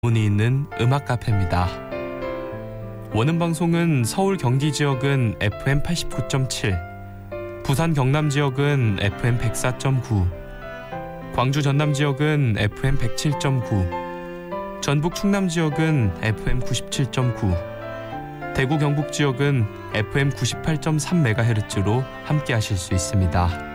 문이 있는 음악 카페입니다. 원음 방송은 서울 경기 지역은 FM 89.7, 부산 경남 지역은 FM 104.9, 광주 전남 지역은 FM 107.9, 전북 충남 지역은 FM 97.9, 대구 경북 지역은 FM 98.3MHz로 함께 하실 수 있습니다.